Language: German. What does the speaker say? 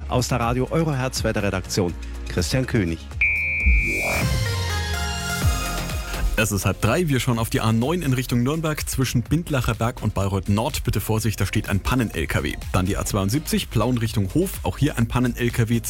Aus der Radio Eurohertz Wetterredaktion Christian König. Es ist 2:30, wir schauen auf die A9 in Richtung Nürnberg zwischen Bindlacher Berg und Bayreuth Nord. Bitte Vorsicht, da steht ein Pannen-LKW. Dann die A72 Plauen Richtung Hof, auch hier ein Pannen-LKW